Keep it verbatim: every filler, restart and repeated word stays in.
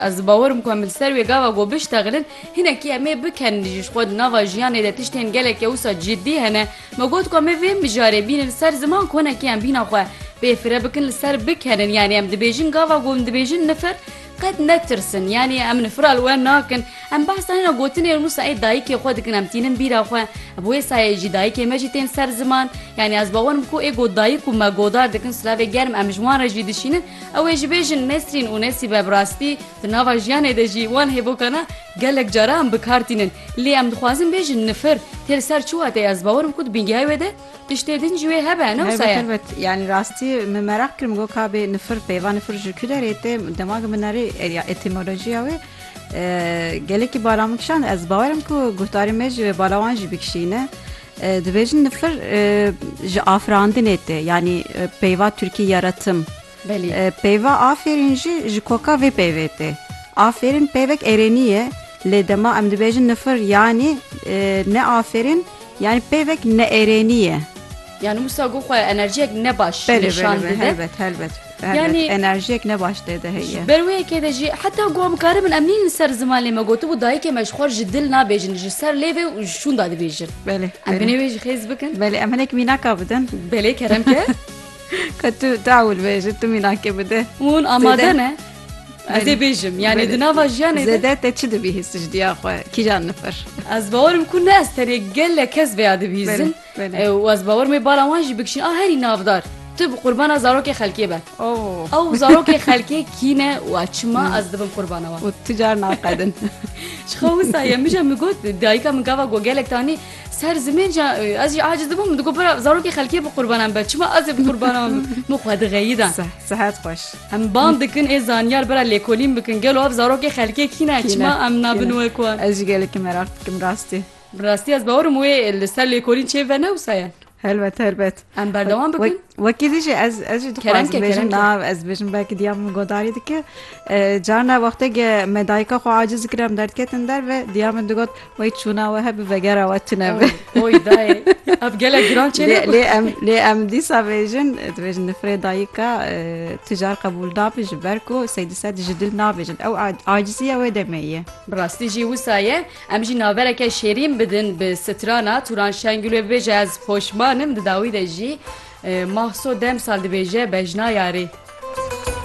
از باورم کنم سر و گاوا گو بشتغلن هنه کی امه بکن جیش خود نوا جیان ده تشتین گلک اوسا جدی هنه مگوت کنم ویم بجاره بین سر زمان کنه کی ام بینا خو به فره بکن سر بکنن یعنی ام دبیجن گاوا گو دبیجن نفر قد نترسن يعني ام نفرال وين ناكن ام بحث انا قوتني الموسى اي دايكي خودك نمتين بيرا خو ابوي سايجي دايكي ماجي تين سر زمان يعني از باور مكو اي قد دايك وما قدار دكن سلاوي گرم ام جوان رجي دشينن او يجي بيجن نسرين ونسي ببراستي تنافا جيان دجي وان هيبو كنا قالك جرام بكارتينن لي ام دخوازن بيجن نفر تل سر چو اتي از باور مكو بينجاي وده تشتedin جوي هبه نو سايا evet yani rasti merak kırım go kabe nefır peyvan nefır jüküler ete demag menari etimolojiya ve geleki baramık şan az bavarım ku guhtari mej ve balawan ji bikşine dibejin nefır ji afrandin ete yani peyva Türkiye yaratım peyva aferin ji ji koka ve peyvete aferin peyvek ereniye le dema am dibejin nefır yani ne aferin yani peyvek ne ereniye yani Musa Gokha enerjik ne baş nişan dedi. Evet, elbet. Yani enerjik ne baş dedi heye. Berwe kedeji hatta gom karım emnin ser zamanle magotu bu dayı ke meşxor jiddil na bejin ser leve şun da bejin. Bele. Am beni bej khiz bakın. Bele amenek minaka beden. Bele kerem ke. Katu taul bej tu minaka bede. Un amade ne? Ade bejim yani dinava jane. Zede teçi bir hissij diye xo ki jan nefer. Az bawarım ku ne asteri gelle kez beyadı bizin. Az bawarım balawan ji bikşin ah heri navdar. Tu qurbana zarok xalki be. Oo. Aw zarok xalki kine و açma az dibim qurbana wa. O ticar naqadın. Şxawsa yemişem mi got dayka mi gava go gelek tani ser zimenca az aciz dibim digo bara zarok xalki bu qurbanam be. Çma az bu qurbanam mu xad gayida. Sıhhat xoş. Hem bandikin ezanyar bara lekolim bikin gelo av zarok xalki kine açma am nabin ve kwan. Az gelek merak kim rasti. Rasti az bawarım we ser lekolin çe ne usaya. Elbet elbet. Em berdewam bikin. Vekî ez ez jî dixwazim bêjim na ez bêjim belkî diyam min godarî dike carna wextê me dayika xwe aciz dikirim derdketin der ve diyam min digot wey çûna we hebe vegera we tune be. Oy dayê. Ev gelek giran çêne. Lê em lê em dîsa bêjin dibêjin nifrê dayika ticar qebûl nabin ji ber ku seydî sed ji dil nabêjin ew aciziya wê demeye. Bi rastî jî wisa ye em jî navereke şêrîn bidin bi strana Turan Şengül ve bêje ez poşmanim di dawî de jî محسو دم سال دبیجه بجنا یاری